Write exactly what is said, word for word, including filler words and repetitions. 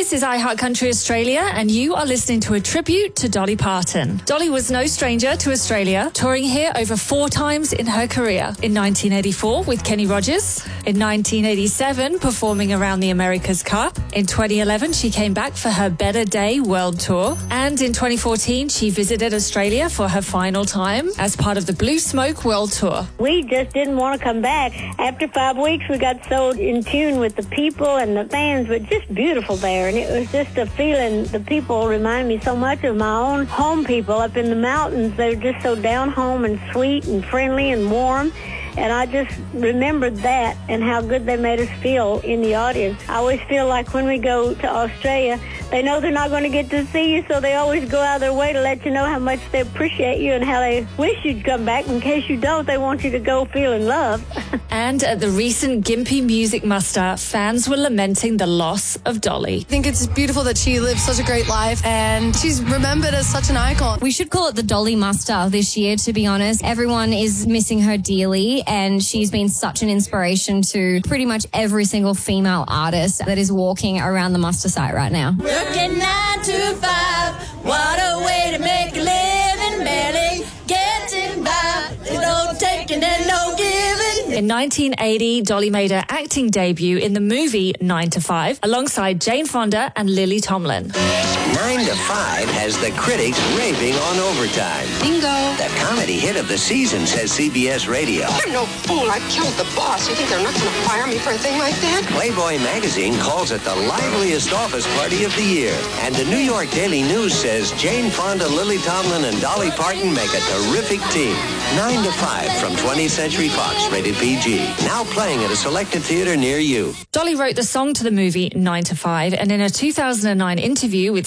This is iHeart Country Australia, and you are listening to a tribute to Dolly Parton. Dolly was no stranger to Australia, touring here over four times in her career. In nineteen eighty-four with Kenny Rogers, in nineteen eighty-seven performing around the America's Cup, in twenty eleven she came back for her Better Day World Tour, and in twenty fourteen she visited Australia for her final time as part of the Blue Smoke World Tour. We just didn't want to come back. After five weeks we got so in tune with the people and the fans, but just beautiful there. And it was just a feeling. The people remind me so much of my own home people up in the mountains. They're just so down home and sweet and friendly and warm. And I just remembered that and how good they made us feel in the audience. I always feel like when we go to Australia, they know they're not going to get to see you, so they always go out of their way to let you know how much they appreciate you and how they wish you'd come back. In case you don't, they want you to go feeling loved. And at the recent Gympie Music Muster, fans were lamenting the loss of Dolly. I think it's beautiful that she lived such a great life and she's remembered as such an icon. We should call it the Dolly Muster this year, to be honest. Everyone is missing her dearly, and she's been such an inspiration to pretty much every single female artist that is walking around the muster site right now. Working nine to five, what a way to make a living, barely getting by. There's no taking and no giving. In nineteen eighty, Dolly made her acting debut in the movie nine to five alongside Jane Fonda and Lily Tomlin. nine to five has the critics raving on Overtime. Bingo. The comedy hit of the season, says C B S Radio. I'm no fool. I killed the boss. You think they're not going to fire me for a thing like that? Playboy magazine calls it the liveliest office party of the year. And the New York Daily News says Jane Fonda, Lily Tomlin, and Dolly Parton make a terrific team. nine to five from twentieth Century Fox, rated P G. Now playing at a selected theater near you. Dolly wrote the song to the movie nine to five, and in a two thousand nine interview with